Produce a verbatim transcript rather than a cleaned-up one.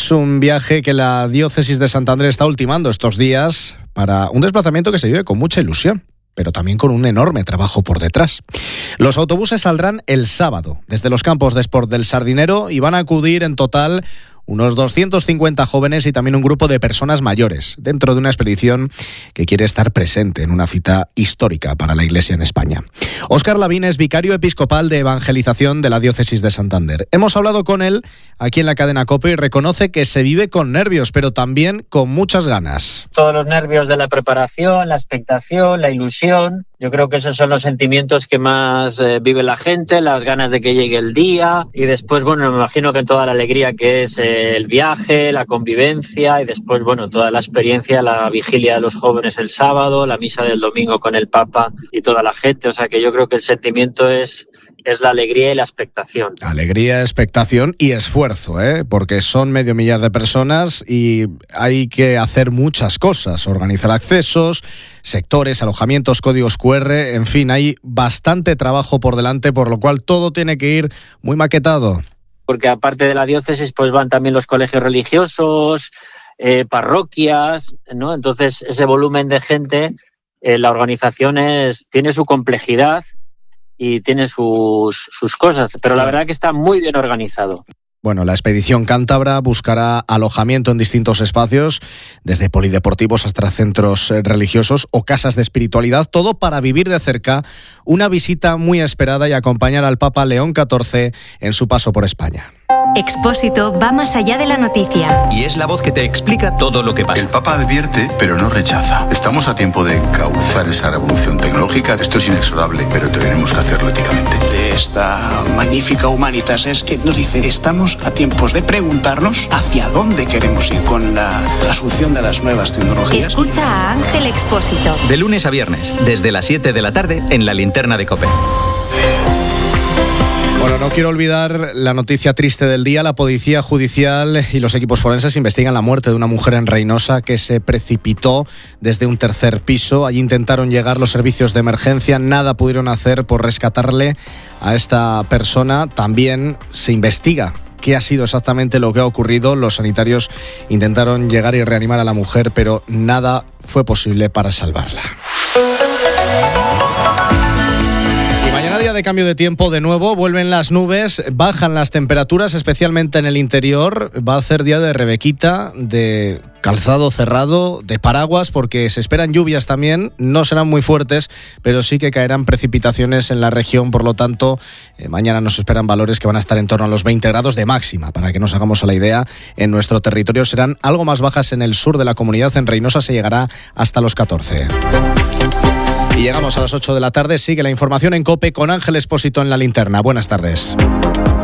Es un viaje que la diócesis de Santander está ultimando estos días para un desplazamiento que se vive con mucha ilusión, pero también con un enorme trabajo por detrás. Los autobuses saldrán el sábado desde los campos de Sport del Sardinero y van a acudir en total unos doscientos cincuenta jóvenes y también un grupo de personas mayores, dentro de una expedición que quiere estar presente en una cita histórica para la Iglesia en España. Óscar Lavín es vicario episcopal de evangelización de la diócesis de Santander. Hemos hablado con él aquí en la cadena COPE y reconoce que se vive con nervios, pero también con muchas ganas. Todos los nervios de la preparación, la expectación, la ilusión. Yo creo que esos son los sentimientos que más eh, vive la gente, las ganas de que llegue el día y después, bueno, me imagino que toda la alegría que es eh, el viaje, la convivencia y después, bueno, toda la experiencia, la vigilia de los jóvenes el sábado, la misa del domingo con el Papa y toda la gente. O sea que yo creo que el sentimiento es... es la alegría y la expectación. Alegría, expectación y esfuerzo, ¿eh? Porque son medio millar de personas y hay que hacer muchas cosas, organizar accesos, sectores, alojamientos, códigos cu erre, en fin, hay bastante trabajo por delante, por lo cual todo tiene que ir muy maquetado. Porque aparte de la diócesis, pues van también los colegios religiosos, eh, parroquias, ¿no? Entonces, ese volumen de gente, eh, la organización es, tiene su complejidad y tiene sus, sus cosas, pero la verdad que está muy bien organizado. Bueno, la expedición cántabra buscará alojamiento en distintos espacios, desde polideportivos hasta centros religiosos o casas de espiritualidad, todo para vivir de cerca una visita muy esperada y acompañar al Papa León catorce en su paso por España. Expósito va más allá de la noticia. Y es la voz que te explica todo lo que pasa. El Papa advierte, pero no rechaza. Estamos a tiempo de encauzar esa revolución tecnológica. Esto es inexorable, pero tenemos que hacerlo éticamente. De esta magnífica Humanitas es que nos dice, estamos a tiempos de preguntarnos hacia dónde queremos ir con la asunción de las nuevas tecnologías. Escucha a Ángel Expósito. De lunes a viernes, desde las siete de la tarde, en la linterna de COPE. Bueno, no quiero olvidar la noticia triste del día. La Policía Judicial y los equipos forenses investigan la muerte de una mujer en Reynosa que se precipitó desde un tercer piso. Allí intentaron llegar los servicios de emergencia, nada pudieron hacer por rescatarle a esta persona. También se investiga qué ha sido exactamente lo que ha ocurrido. Los sanitarios intentaron llegar y reanimar a la mujer, pero nada fue posible para salvarla. Mañana día de cambio de tiempo de nuevo, vuelven las nubes, bajan las temperaturas, especialmente en el interior. Va a ser día de rebequita, de calzado cerrado, de paraguas, porque se esperan lluvias también. No serán muy fuertes, pero sí que caerán precipitaciones en la región. Por lo tanto, eh, mañana nos esperan valores que van a estar en torno a los veinte grados de máxima. Para que nos hagamos a la idea, en nuestro territorio serán algo más bajas en el sur de la comunidad. En Reynosa se llegará hasta los catorce. Y llegamos a las ocho de la tarde. Sigue la información en COPE con Ángel Expósito en la linterna. Buenas tardes.